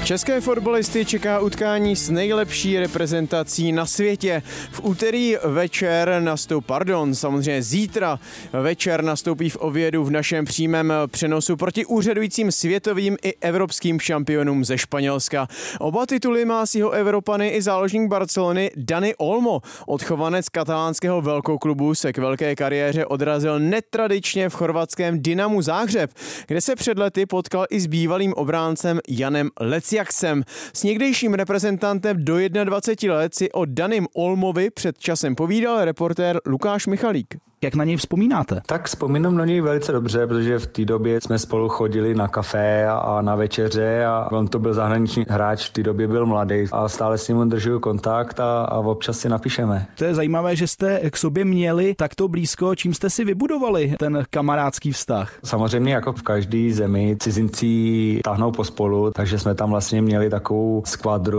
České fotbalisty čeká utkání s nejlepší reprezentací na světě. V úterý večer samozřejmě zítra večer nastoupí v Oviedu v našem přímém přenosu proti úřadujícím světovým i evropským šampionům ze Španělska. Oba tituly má s jeho Evropany i záložník Barcelony Dani Olmo. Odchovanec katalánského velkoklubu se k velké kariéře odrazil netradičně v chorvatském Dinamu Záhřeb, kde se před lety potkal i s bývalým obráncem Janem Leciaksem. S někdejším reprezentantem do 21 let si o Danim Olmovi před časem povídal reportér Lukáš Michalík. Jak na něj vzpomínáte? Tak vzpomínám na něj velice dobře, protože v té době jsme spolu chodili na kafe a na večeře a on to byl zahraniční hráč, v té době byl mladý a stále s ním udržuju kontakt a občas si napíšeme. To je zajímavé, že jste k sobě měli takto blízko. Čím jste si vybudovali ten kamarádský vztah? Samozřejmě jako v každé zemi cizinci táhnou pospolu, takže jsme tam vlastně měli takovou skvadru